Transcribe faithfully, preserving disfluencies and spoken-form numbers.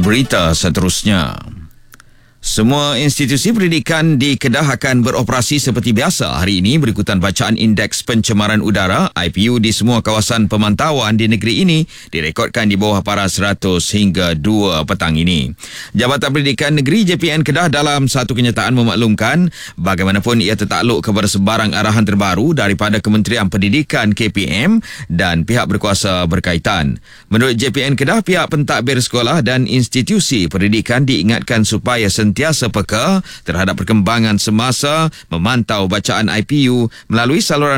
Berita seterusnya. Semua institusi pendidikan di Kedah akan beroperasi seperti biasa hari ini berikutan bacaan Indeks Pencemaran Udara I P U di semua kawasan pemantauan di negeri ini direkodkan di bawah paras seratus hingga dua petang ini. Jabatan Pendidikan Negeri J P N Kedah dalam satu kenyataan memaklumkan bagaimanapun ia tertakluk kepada sebarang arahan terbaru daripada Kementerian Pendidikan K P M dan pihak berkuasa berkaitan. Menurut J P N Kedah, pihak pentadbir sekolah dan institusi pendidikan diingatkan supaya sentiasa peka terhadap perkembangan semasa memantau bacaan I P U melalui saluran